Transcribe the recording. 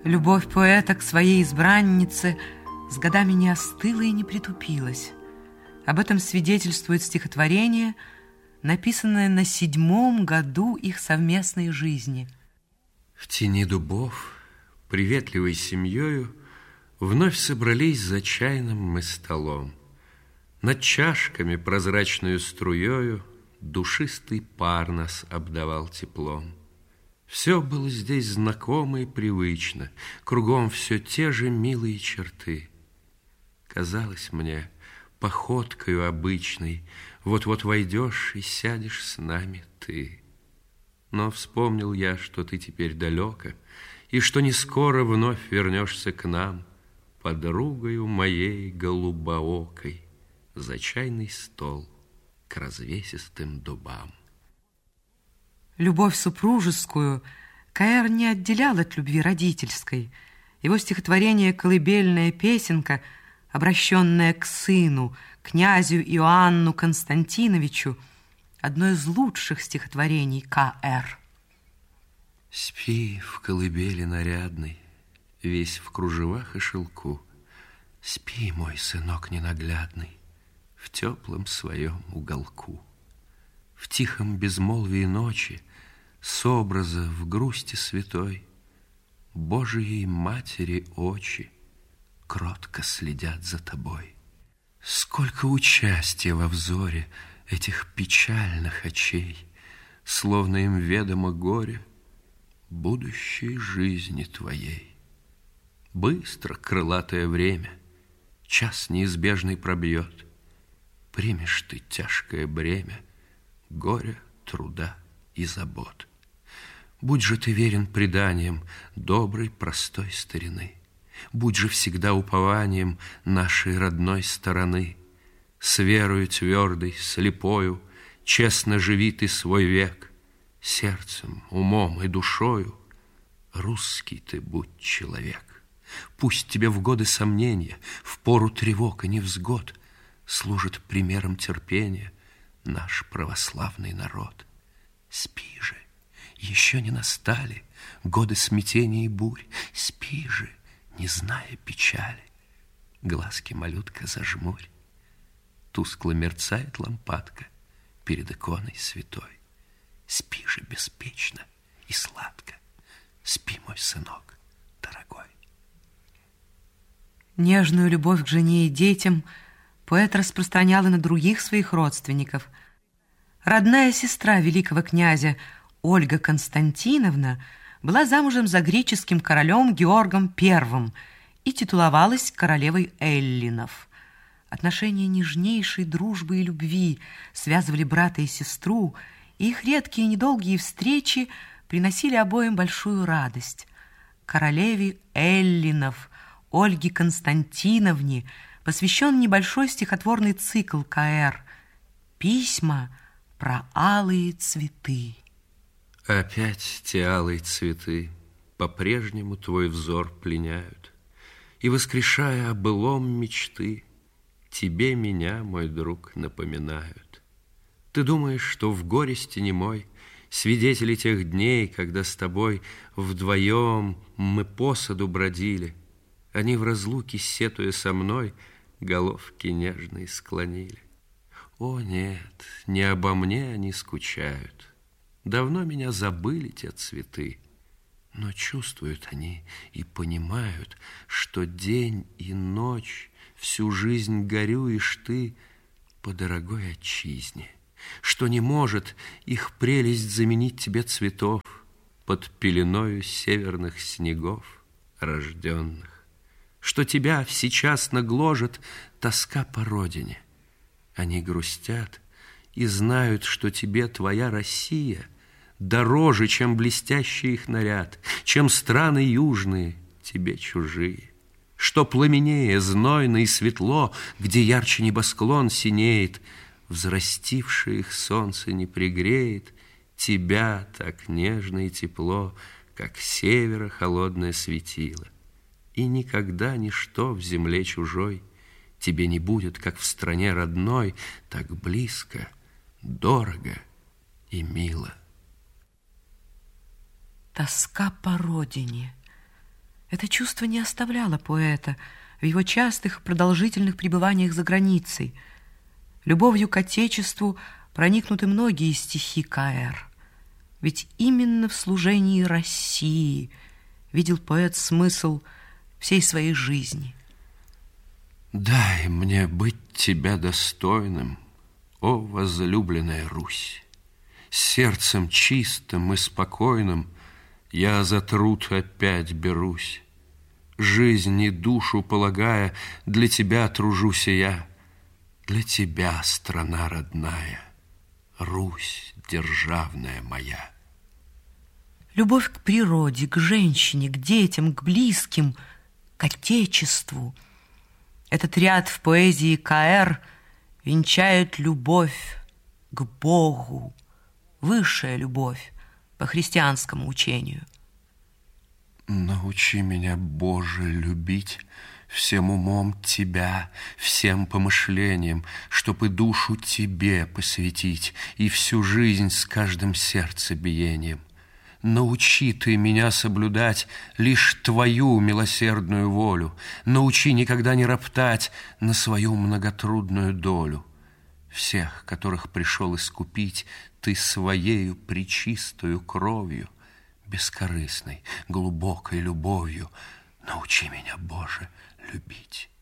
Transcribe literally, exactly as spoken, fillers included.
Любовь поэта к своей избраннице с годами не остыла и не притупилась. Об этом свидетельствует стихотворение, написанное на седьмом году их совместной жизни. В тени дубов, приветливой семьёю, вновь собрались за чайным мы столом. Над чашками прозрачную струёю душистый пар нас обдавал теплом. Все было здесь знакомо и привычно, кругом все те же милые черты. Казалось мне, походкою обычной вот-вот войдешь и сядешь с нами ты. Но вспомнил я, что ты теперь далеко, и что не скоро вновь вернешься к нам подругою моей голубоокой за чайный стол к развесистым дубам. Любовь супружескую К.Р. не отделял от любви родительской. Его стихотворение «Колыбельная песенка», обращенное к сыну, князю Иоанну Константиновичу, одно из лучших стихотворений К.Р. Спи в колыбели нарядной, весь в кружевах и шелку. Спи, мой сынок ненаглядный, в теплом своем уголку. В тихом безмолвии ночи, с образа в грусти святой, Божией Матери очи кротко следят за тобой. Сколько участия во взоре этих печальных очей, словно им ведомо горе будущей жизни твоей. Быстро крылатое время час неизбежный пробьет. Примешь ты тяжкое бремя горя, труда и забот. Будь же ты верен преданиям доброй, простой старины. Будь же всегда упованием нашей родной стороны. С верою твердой, слепою, честно живи ты свой век. Сердцем, умом и душою русский ты будь человек. Пусть тебе в годы сомнения, в пору тревог и невзгод служит примером терпения наш православный народ. Спи же, еще не настали годы смятений и бурь. Спи же, не зная печали, глазки, малютка, зажмурь. Тускло мерцает лампадка перед иконой святой. Спи же беспечно и сладко, спи, мой сынок дорогой. Нежную любовь к жене и детям поэт распространял и на других своих родственников. Родная сестра великого князя Ольга Константиновна была замужем за греческим королем Георгом Первым и титуловалась королевой Эллинов. Отношения нежнейшей дружбы и любви связывали брата и сестру, и их редкие и недолгие встречи приносили обоим большую радость. Королеве Эллинов Ольге Константиновне посвящен небольшой стихотворный цикл К.Р. «Письма про алые цветы». Опять те алые цветы по-прежнему твой взор пленяют, и, воскрешая о былом мечты, тебе меня, мой друг, напоминают. Ты думаешь, что в горести немой свидетели тех дней, когда с тобой вдвоем мы по саду бродили, они в разлуке, сетуя со мной, головки нежные склонили. О, нет, не обо мне они скучают. Давно меня забыли те цветы, но чувствуют они и понимают, что день и ночь всю жизнь горюешь ты по дорогой отчизне, что не может их прелесть заменить тебе цветов под пеленою северных снегов рожденных, что тебя всечасно гложет тоска по родине. Они грустят и знают, что тебе твоя Россия дороже, чем блестящий их наряд, чем страны южные тебе чужие, что пламенее, знойно и светло, где ярче небосклон синеет, взрастившее их солнце не пригреет тебя так нежно и тепло, как с севера холодное светило. И никогда ничто в земле чужой тебе не будет, как в стране родной, так близко, дорого и мило. Тоска по родине. Это чувство не оставляло поэта в его частых и продолжительных пребываниях за границей. Любовью к Отечеству проникнуты многие стихи К Р. Ведь именно в служении России видел поэт смысл всей своей жизни. Дай мне быть тебя достойным, о возлюбленная Русь! Сердцем чистым и спокойным я за труд опять берусь. Жизнь и душу полагая, для тебя тружусь я. Для тебя, страна родная, Русь державная моя. Любовь к природе, к женщине, к детям, к близким, к Отечеству. Этот ряд в поэзии К Р венчает любовь к Богу, высшая любовь по христианскому учению. Научи меня, Боже, любить всем умом Тебя, всем помышлением, чтоб и душу Тебе посвятить, и всю жизнь с каждым сердцебиением. Научи Ты меня соблюдать лишь Твою милосердную волю, научи никогда не роптать на свою многотрудную долю. Всех, которых пришел искупить Ты своею пречистою кровью, бескорыстной, глубокой любовью, научи меня, Боже, любить.